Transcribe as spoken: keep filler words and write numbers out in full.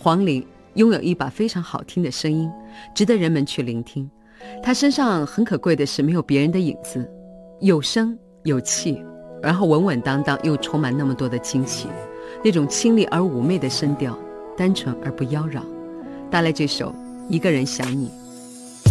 黄龄拥有一把非常好听的声音，值得人们去聆听。她身上很可贵的是没有别人的影子，有声有气，然后稳稳当当又充满那么多的惊喜，那种清丽而妩媚的声调，单纯而不妖娆。带来这首《一个人想你》。